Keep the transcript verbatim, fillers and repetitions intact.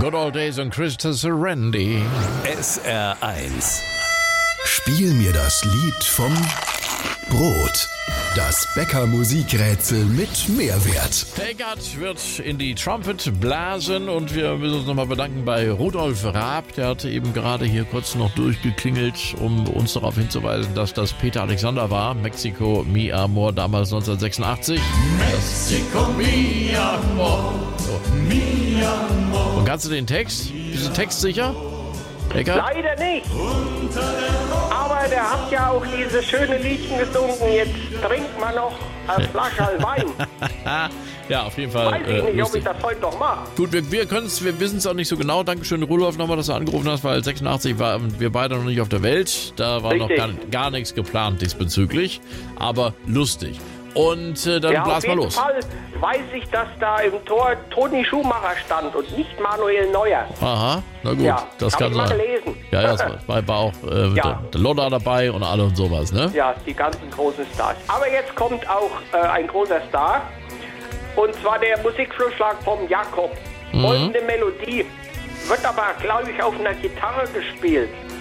Good Old Days und Christopher Randy. S R eins. Spiel mir das Lied vom Brot. Das Bäcker-Musikrätsel mit Mehrwert. Eggert wird in die Trumpet blasen und wir müssen uns nochmal bedanken bei Rudolf Raab. Der hatte eben gerade hier kurz noch durchgeklingelt, um uns darauf hinzuweisen, dass das Peter Alexander war. Mexico, Mi Amor, damals neunzehnhundertsechsundachtzig. Mexico, Mi Amor, so. Mi Amor. Und kannst du den Text? Bist du textsicher? Eckert? Leider nicht. Aber der hat ja auch dieses schöne Liedchen gesungen. Jetzt trinkt man noch eine Flasche Wein. Ja, auf jeden Fall. Weiß ich äh, nicht, lustig. ob ich das heute noch mache. Gut, wir, wir können es, wir wissen es auch nicht so genau. Dankeschön, Rudolf, nochmal, dass du angerufen hast, weil sechsundachtzig waren wir beide noch nicht auf der Welt. Da war Richtig. noch gar, gar nichts geplant diesbezüglich. Aber lustig. Und äh, dann Ja, blas auf mal jeden los. Fall weiß ich, dass da im Tor Toni Schumacher stand und nicht Manuel Neuer. Aha, na gut, Ja, das hab kann ich mal sein. gelesen. Ja, ja, es war, war auch äh, Ja. der, der Lodder dabei und alle und sowas, ne? Ja, die ganzen großen Stars. Aber jetzt kommt auch äh, ein großer Star. Und zwar der Musikvorschlag vom Jakob. Mhm. Folgende Melodie. Wird aber, glaube ich, auf einer Gitarre gespielt.